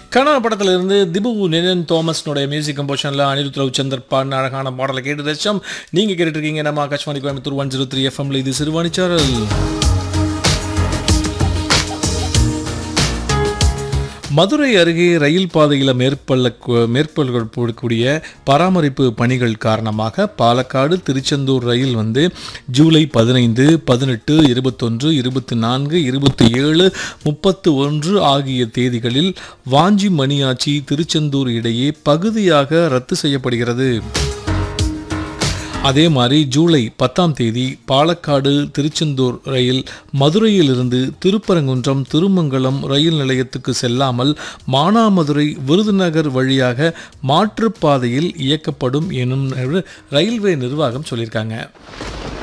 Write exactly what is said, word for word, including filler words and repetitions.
கனவு படத்துல இருந்து திபு நிரன் தோமஸ்னுடைய மியூசிக் கம்போஷனில் அனிருத் ரவிச்சந்தர் பாடின அழகான மாடலை கேட்டு ரசிச்சோம். நீங்கள் கேட்டுட்ருக்கீங்க நம்ம Akashvani Coimbatore one zero three எஃப்எம்ல. இது சிறுவாணிச்சாரல். மதுரை அருகே ரயில் பாதையில் மேற்கொள்ள மேற்கொள்ளக்கூடிய பராமரிப்பு பணிகள் காரணமாக பாலக்காடு திருச்செந்தூர் ரயில் வந்து ஜூலை பதினைந்து பதினெட்டு இருபத்தொன்று இருபத்தி நான்கு இருபத்தி ஏழு முப்பத்து ஒன்று ஆகிய தேதிகளில் வாஞ்சி மணியாச்சி திருச்செந்தூர் இடையே பகுதியாக ரத்து செய்யப்படுகிறது. அதே மாதிரி ஜூலை பத்தாம் தேதி பாலக்காடு திருச்செந்தூர் ரயில் மதுரையிலிருந்து திருப்பரங்குன்றம் திருமங்கலம் ரயில் நிலையத்துக்கு செல்லாமல் மானாமதுரை விருதுநகர் வழியாக மாற்றுப்பாதையில் இயக்கப்படும் எனும் ரயில்வே நிர்வாகம் சொல்லியிருக்காங்க.